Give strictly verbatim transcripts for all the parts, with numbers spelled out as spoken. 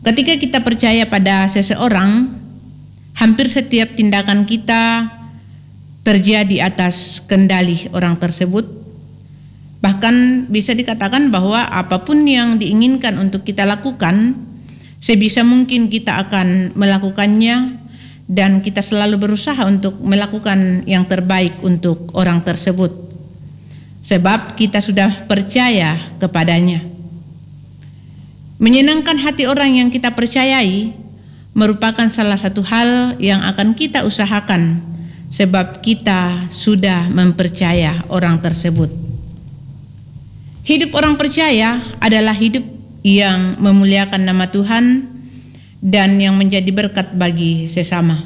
Ketika kita percaya pada seseorang, hampir setiap tindakan kita terjadi atas kendali orang tersebut. Bahkan bisa dikatakan bahwa apapun yang diinginkan untuk kita lakukan, sebisa mungkin kita akan melakukannya dan kita selalu berusaha untuk melakukan yang terbaik untuk orang tersebut. Sebab kita sudah percaya kepadanya. Menyenangkan hati orang yang kita percayai merupakan salah satu hal yang akan kita usahakan sebab kita sudah mempercaya orang tersebut. Hidup orang percaya adalah hidup yang memuliakan nama Tuhan dan yang menjadi berkat bagi sesama.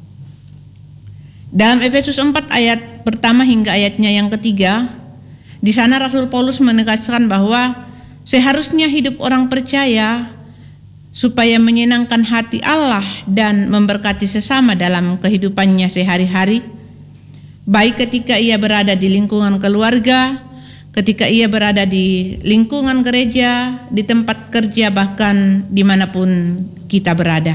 Dalam Efesus empat ayat pertama hingga ayatnya yang ketiga, di sana Rasul Paulus menegaskan bahwa seharusnya hidup orang percaya supaya menyenangkan hati Allah dan memberkati sesama dalam kehidupannya sehari-hari, baik ketika ia berada di lingkungan keluarga, ketika ia berada di lingkungan gereja, di tempat kerja, bahkan dimanapun kita berada.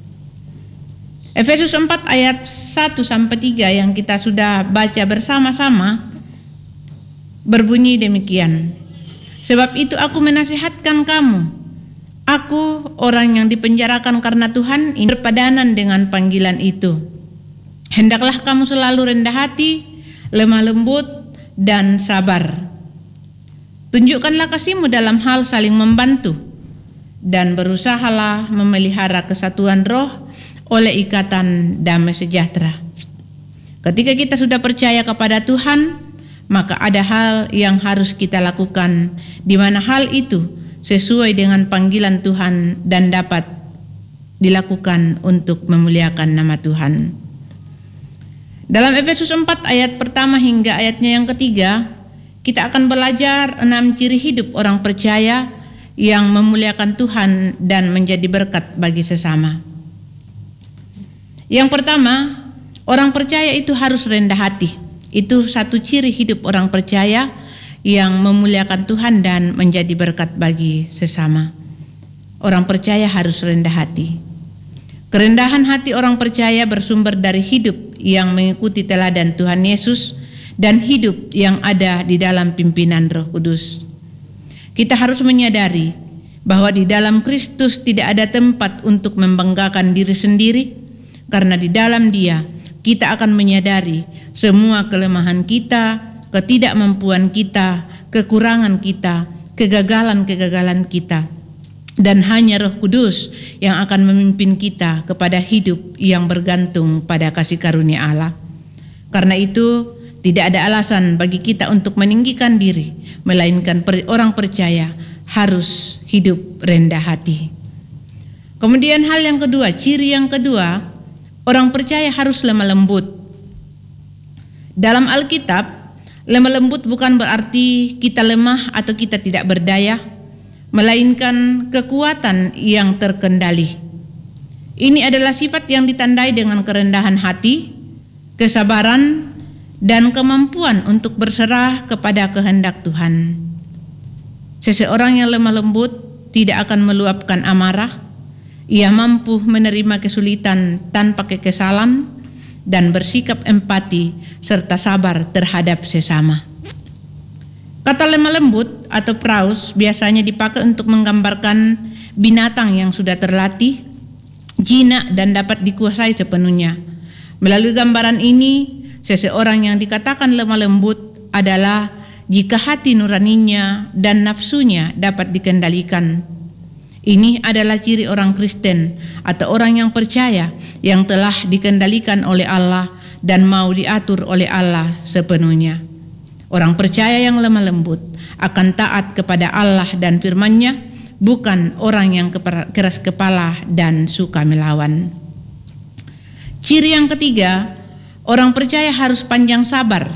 Efesus empat ayat satu sampai tiga yang kita sudah baca bersama-sama berbunyi demikian. Sebab itu aku menasihatkan kamu, aku orang yang dipenjarakan karena Tuhan ini berpadanan dengan panggilan itu. Hendaklah kamu selalu rendah hati, lemah lembut, dan sabar. Tunjukkanlah kasihmu dalam hal saling membantu, dan berusahalah memelihara kesatuan roh oleh ikatan damai sejahtera. Ketika kita sudah percaya kepada Tuhan, maka ada hal yang harus kita lakukan, di mana hal itu sesuai dengan panggilan Tuhan dan dapat dilakukan untuk memuliakan nama Tuhan. Dalam Efesus empat ayat pertama hingga ayatnya yang ketiga, kita akan belajar enam ciri hidup orang percaya yang memuliakan Tuhan dan menjadi berkat bagi sesama. Yang pertama, orang percaya itu harus rendah hati. Itu satu ciri hidup orang percaya yang memuliakan Tuhan dan menjadi berkat bagi sesama. Orang percaya harus rendah hati. Kerendahan hati orang percaya bersumber dari hidup yang mengikuti teladan Tuhan Yesus dan hidup yang ada di dalam pimpinan Roh Kudus. Kita harus menyadari bahwa di dalam Kristus tidak ada tempat untuk membanggakan diri sendiri, karena di dalam Dia kita akan menyadari semua kelemahan kita, ketidakmampuan kita, kekurangan kita, kegagalan-kegagalan kita. Dan hanya Roh Kudus yang akan memimpin kita kepada hidup yang bergantung pada kasih karunia Allah. Karena itu, tidak ada alasan bagi kita untuk meninggikan diri, melainkan orang percaya harus hidup rendah hati. Kemudian hal yang kedua, ciri yang kedua, orang percaya harus lemah lembut. Dalam Alkitab, lemah lembut bukan berarti kita lemah atau kita tidak berdaya, melainkan kekuatan yang terkendali. Ini adalah sifat yang ditandai dengan kerendahan hati, kesabaran, dan kemampuan untuk berserah kepada kehendak Tuhan. Seseorang yang lemah lembut tidak akan meluapkan amarah, ia mampu menerima kesulitan tanpa kekesalan, dan bersikap empati serta sabar terhadap sesama. Kata lemah lembut atau praus biasanya dipakai untuk menggambarkan binatang yang sudah terlatih, jinak dan dapat dikuasai sepenuhnya. Melalui gambaran ini, seseorang yang dikatakan lemah lembut adalah jika hati nuraninya dan nafsunya dapat dikendalikan. Ini adalah ciri orang Kristen atau orang yang percaya yang telah dikendalikan oleh Allah dan mau diatur oleh Allah sepenuhnya. Orang percaya yang lemah lembut akan taat kepada Allah dan firman-Nya, bukan orang yang keras kepala dan suka melawan. Ciri yang ketiga, orang percaya harus panjang sabar.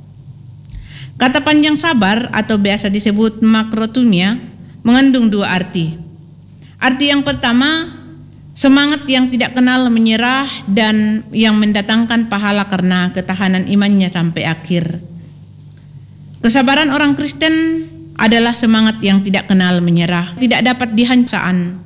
Kata panjang sabar atau biasa disebut makrotumia mengandung dua arti. Arti yang pertama, semangat yang tidak kenal menyerah dan yang mendatangkan pahala karena ketahanan imannya sampai akhir. Kesabaran orang Kristen adalah semangat yang tidak kenal menyerah, tidak dapat dihancurkan